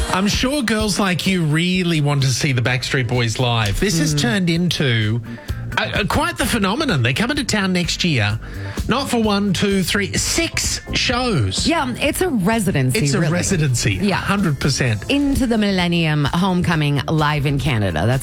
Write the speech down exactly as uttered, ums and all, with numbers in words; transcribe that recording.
I'm sure girls like you really want to see the Backstreet Boys live. This has turned into a, a, quite the phenomenon. They're coming to town next year. Not for one, two, three, six shows. Yeah, it's a residency. It's a really. residency. Yeah. one hundred percent. Into the Millennium Homecoming live in Canada. That's